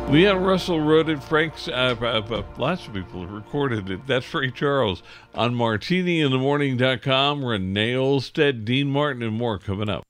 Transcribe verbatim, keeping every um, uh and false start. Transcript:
Leon Russell wrote it. Frank's, uh, uh, uh, lots of people have recorded it. That's Ray Charles on martini in the morning dot com. Renee Olstead, Dean Martin, and more coming up.